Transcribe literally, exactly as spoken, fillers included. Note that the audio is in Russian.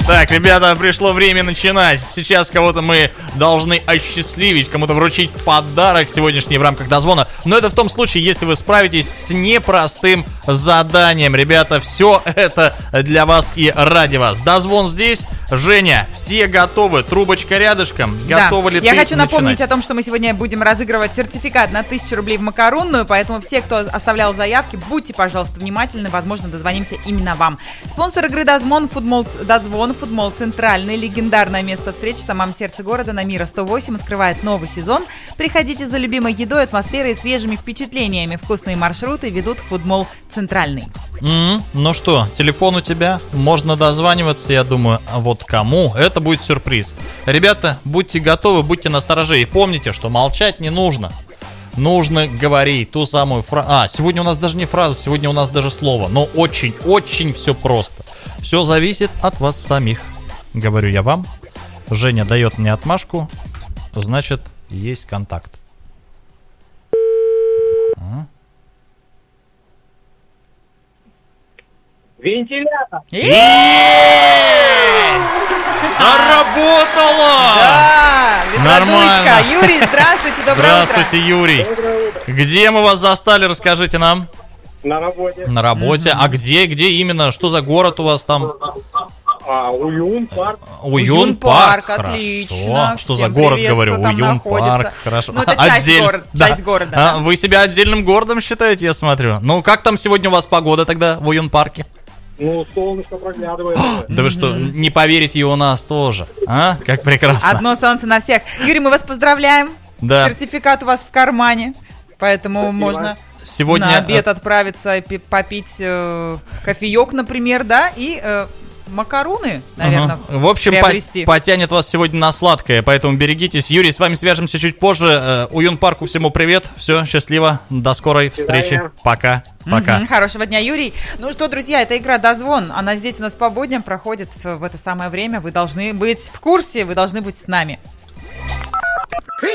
Так, ребята, пришло время начинать. Сейчас кого-то мы должны осчастливить, кому-то вручить подарок сегодняшний в рамках дозвона. Но это в том случае, если вы справитесь с непростым заданием. Ребята, все это для вас и ради вас. Дозвон здесь. Женя, все готовы? Трубочка рядышком. Готовы да. ли Я ты хочу начинать? напомнить о том, что мы сегодня будем разыгрывать сертификат на тысячу рублей в макаронную, поэтому все, кто оставлял заявки, будьте, пожалуйста, внимательны. Возможно, дозвонимся именно вам. Спонсор игры Дозвон, футбол, Дозвон, футбол центральный, легендарное место встречи в самом сердце города на Мира сто восемь открывает новый сезон. Приходите за любимой едой, атмосферой и свежими впечатлениями. Вкусные маршруты ведут в футбол центральный. Mm-hmm. Ну что, телефон у тебя, можно дозваниваться, я думаю, а вот кому, это будет сюрприз. Ребята, будьте готовы, будьте настороже и помните, что молчать не нужно. Нужно говорить ту самую фразу. А, сегодня у нас даже не фраза, сегодня у нас даже слово. Но очень-очень все просто. Все зависит от вас самих. Говорю я вам. Женя дает мне отмашку. Значит, есть контакт. А? Вентилятор. Заработало! Да, ветродуйчка. Юрий, здравствуйте, доброе Здравствуйте, утро. Юрий. Доброе утро. Где мы вас застали, расскажите нам. На работе. На работе. А где, где именно? Что за город у вас там? А, Уюн парк. Уюн-парк. Уюн-парк, отлично. Хорошо. Что за Всем город, привет, говорю? кто там Уюн-парк. находится. Хорошо. Ну, это часть Отдель- город- да. часть города, А, да. вы себя отдельным городом считаете, я смотрю? Ну, как там сегодня у вас погода тогда в Уюн-парке? Ну, солнышко проглядывает. Да вы что, не поверите, и у нас тоже. А? Как прекрасно. Одно солнце на всех. Юрий, мы вас поздравляем. Да. Сертификат у вас в кармане. Поэтому можно Сегодня... на обед отправиться и пи- попить э, кофеек, например, да, и э, макароны, наверное, Ага. В общем, приобрести. по- потянет вас сегодня на сладкое, поэтому берегитесь. Юрий, с вами свяжемся чуть позже. Э, Уюн-парку всему привет. Все, счастливо. До скорой встречи. свидания. Пока. Пока. Мгм, хорошего дня, Юрий. Ну что, друзья, это игра «Дозвон». Она здесь у нас по будням проходит в, в это самое время. Вы должны быть в курсе, вы должны быть с нами.